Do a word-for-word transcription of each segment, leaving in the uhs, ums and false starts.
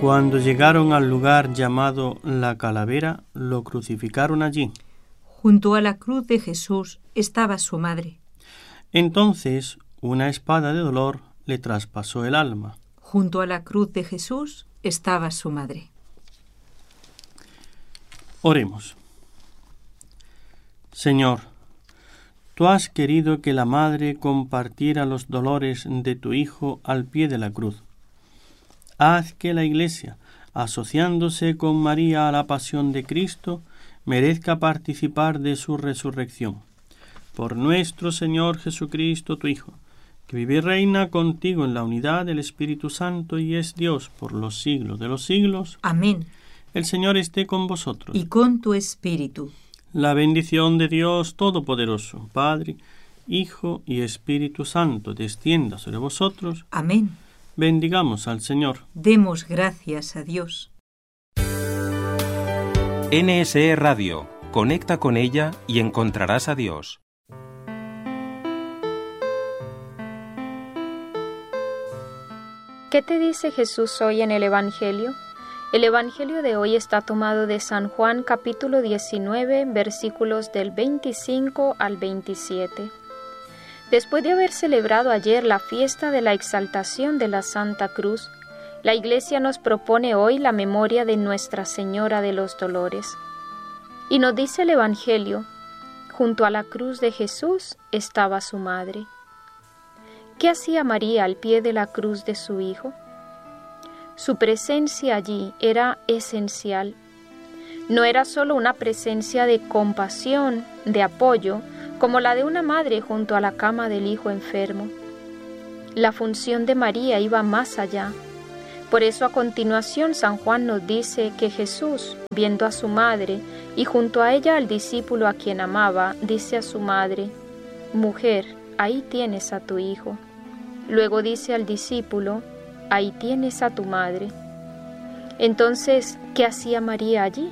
Cuando llegaron al lugar llamado La Calavera, lo crucificaron allí. Junto a la cruz de Jesús estaba su madre. Entonces una espada de dolor le traspasó el alma. Junto a la cruz de Jesús estaba su madre. Oremos. Señor, tú has querido que la madre compartiera los dolores de tu Hijo al pie de la cruz. Haz que la Iglesia, asociándose con María a la pasión de Cristo, merezca participar de su resurrección. Por nuestro Señor Jesucristo, tu Hijo, que vive y reina contigo en la unidad del Espíritu Santo y es Dios por los siglos de los siglos. Amén. El Señor esté con vosotros. Y con tu espíritu. La bendición de Dios Todopoderoso, Padre, Hijo y Espíritu Santo, descienda sobre vosotros. Amén. Bendigamos al Señor. Demos gracias a Dios. N S E Radio. Conecta con ella y encontrarás a Dios. ¿Qué te dice Jesús hoy en el Evangelio? El Evangelio de hoy está tomado de San Juan capítulo diecinueve, versículos del veinticinco al veintisiete. Después de haber celebrado ayer la fiesta de la exaltación de la Santa Cruz, la Iglesia nos propone hoy la memoria de Nuestra Señora de los Dolores. Y nos dice el Evangelio, junto a la cruz de Jesús estaba su madre. ¿Qué hacía María al pie de la cruz de su Hijo? Su presencia allí era esencial. No era solo una presencia de compasión, de apoyo, como la de una madre junto a la cama del hijo enfermo. La función de María iba más allá. Por eso a continuación San Juan nos dice que Jesús, viendo a su madre y junto a ella al discípulo a quien amaba, dice a su madre: «Mujer, ahí tienes a tu hijo». Luego dice al discípulo: «Ahí tienes a tu madre». Entonces, ¿qué hacía María allí?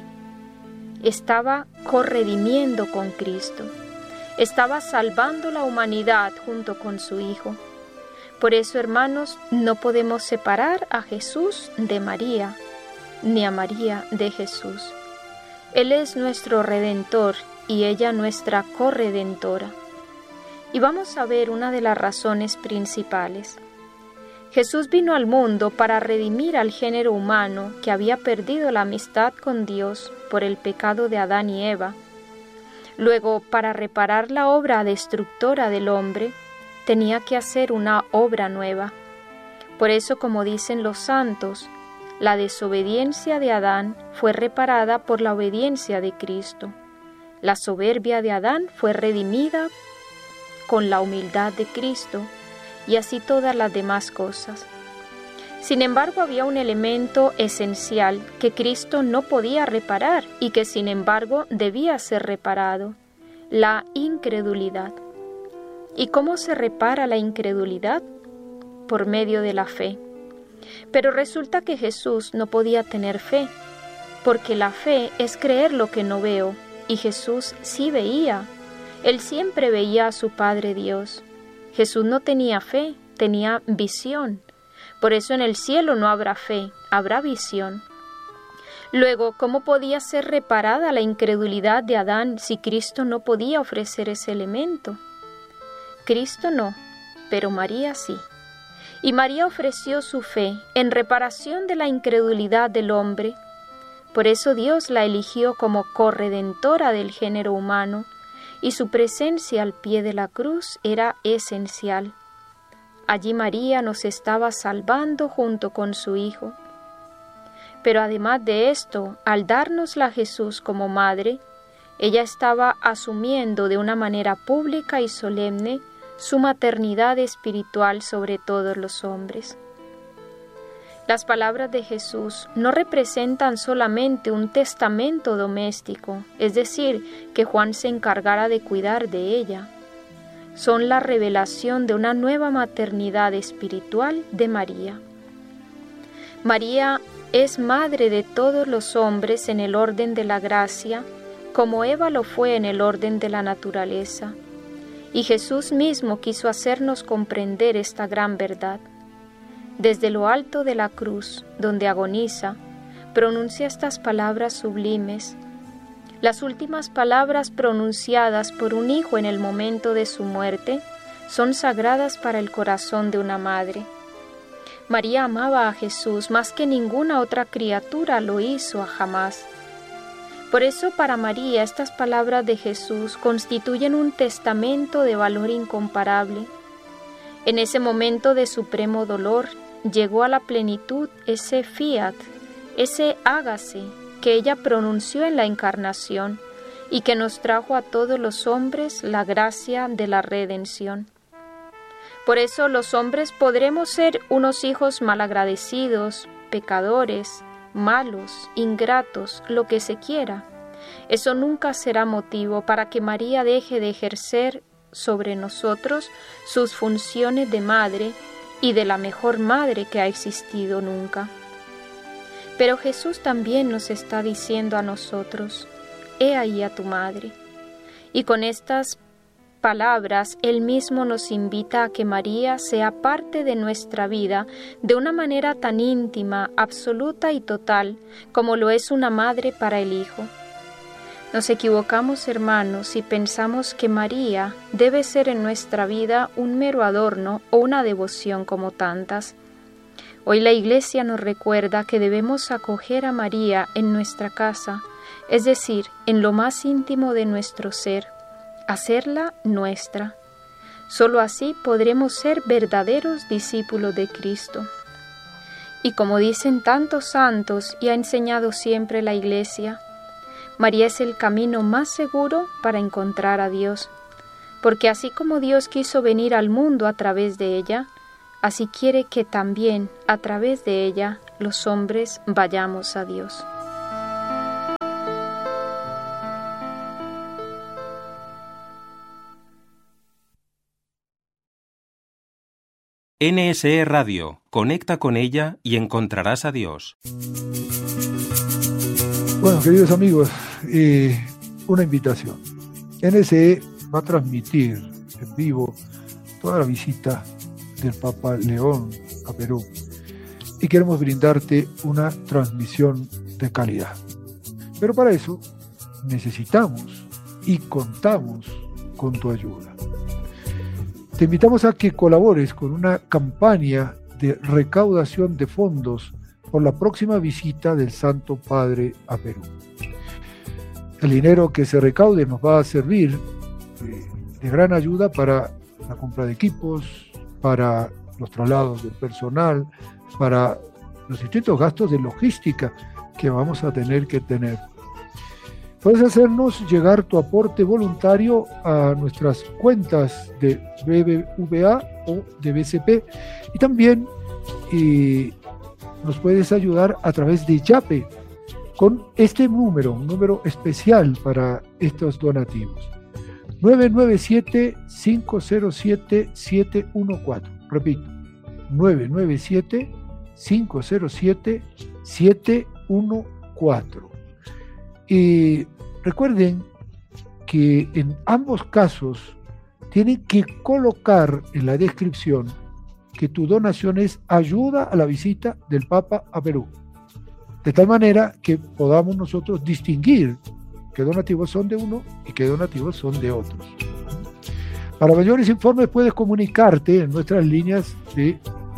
Estaba corredimiendo con Cristo. Estaba salvando la humanidad junto con su Hijo. Por eso, hermanos, no podemos separar a Jesús de María, ni a María de Jesús. Él es nuestro Redentor y ella nuestra corredentora. Y vamos a ver una de las razones principales. Jesús vino al mundo para redimir al género humano que había perdido la amistad con Dios por el pecado de Adán y Eva. Luego, para reparar la obra destructora del hombre, tenía que hacer una obra nueva. Por eso, como dicen los santos, la desobediencia de Adán fue reparada por la obediencia de Cristo. La soberbia de Adán fue redimida con la humildad de Cristo, y así todas las demás cosas. Sin embargo, había un elemento esencial que Cristo no podía reparar y que sin embargo debía ser reparado: la incredulidad. ¿Y cómo se repara la incredulidad? Por medio de la fe. Pero resulta que Jesús no podía tener fe, porque la fe es creer lo que no veo, y Jesús sí veía. Él siempre veía a su Padre Dios. Jesús no tenía fe, tenía visión. Por eso en el cielo no habrá fe, habrá visión. Luego, ¿cómo podía ser reparada la incredulidad de Adán si Cristo no podía ofrecer ese elemento? Cristo no, pero María sí. Y María ofreció su fe en reparación de la incredulidad del hombre. Por eso Dios la eligió como corredentora del género humano, y su presencia al pie de la cruz era esencial. Allí María nos estaba salvando junto con su Hijo. Pero además de esto, al dárnosla a Jesús como madre, ella estaba asumiendo de una manera pública y solemne su maternidad espiritual sobre todos los hombres. Las palabras de Jesús no representan solamente un testamento doméstico, es decir, que Juan se encargara de cuidar de ella. Son la revelación de una nueva maternidad espiritual de María. María es madre de todos los hombres en el orden de la gracia, como Eva lo fue en el orden de la naturaleza. Y Jesús mismo quiso hacernos comprender esta gran verdad. desde lo alto de la cruz, donde agoniza, pronuncia estas palabras sublimes, las últimas palabras pronunciadas por un hijo en el momento de su muerte son sagradas para el corazón de una madre. María amaba a Jesús más que ninguna otra criatura lo hizo jamás. Por eso para María estas palabras de Jesús constituyen un testamento de valor incomparable. En ese momento de supremo dolor llegó a la plenitud ese fiat, ese hágase que ella pronunció en la encarnación y que nos trajo a todos los hombres la gracia de la redención. Por eso los hombres podremos ser unos hijos malagradecidos, pecadores, malos, ingratos, lo que se quiera. Eso nunca será motivo para que María deje de ejercer sobre nosotros sus funciones de madre y de la mejor madre que ha existido nunca. Pero Jesús también nos está diciendo a nosotros, he ahí a tu madre. Y con estas palabras, Él mismo nos invita a que María sea parte de nuestra vida de una manera tan íntima, absoluta y total, como lo es una madre para el hijo. Nos equivocamos, hermanos, si pensamos que María debe ser en nuestra vida un mero adorno o una devoción como tantas. Hoy la Iglesia nos recuerda que debemos acoger a María en nuestra casa, es decir, en lo más íntimo de nuestro ser, hacerla nuestra. Solo así podremos ser verdaderos discípulos de Cristo. Y como dicen tantos santos y ha enseñado siempre la Iglesia, María es el camino más seguro para encontrar a Dios, porque así como Dios quiso venir al mundo a través de ella, así quiere que también a través de ella los hombres vayamos a Dios. N S E Radio, conecta con ella y encontrarás a Dios. Bueno, queridos amigos, eh, una invitación. N S E va a transmitir en vivo toda la visita del Papa León a Perú y queremos brindarte una transmisión de calidad. Pero para eso necesitamos y contamos con tu ayuda. Te invitamos a que colabores con una campaña de recaudación de fondos por la próxima visita del Santo Padre a Perú. El dinero que se recaude nos va a servir de, de gran ayuda para la compra de equipos, para los traslados del personal, para los distintos gastos de logística que vamos a tener que tener. Puedes hacernos llegar tu aporte voluntario a nuestras cuentas de B B V A o de B C P y también y nos puedes ayudar a través de Yape con este número, un número especial para estos donativos. nueve nueve siete, cinco cero siete, siete uno cuatro. Repito, nueve nueve siete, cinco cero siete, siete uno cuatro. Y recuerden que en ambos casos tienen que colocar en la descripción que tu donación es ayuda a la visita del Papa a Perú, de tal manera que podamos nosotros distinguir qué donativos son de uno y qué donativos son de otros. Para mayores informes puedes comunicarte en nuestras líneas de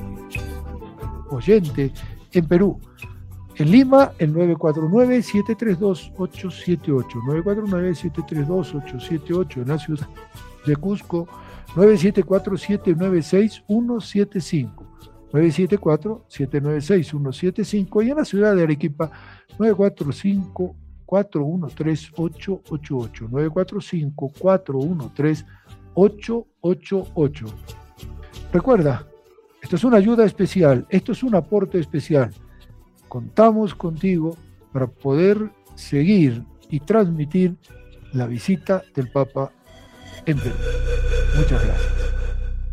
oyente en Perú. En Lima, el nueve cuatro nueve, siete tres dos, ocho siete ocho, nueve cuatro nueve, siete tres dos, ocho siete ocho. En la ciudad de Cusco, nueve siete cuatro, siete nueve seis, uno siete cinco, nueve siete cuatro, siete nueve seis, uno siete cinco. Y en la ciudad de Arequipa, nueve cuatro cinco, cuatro uno tres, ocho ocho ocho, nueve cuatro cinco, cuatro uno tres, ocho ocho ocho. Recuerda, esto es una ayuda especial, esto es un aporte especial. Contamos contigo para poder seguir y transmitir la visita del Papa en Perú. Muchas gracias.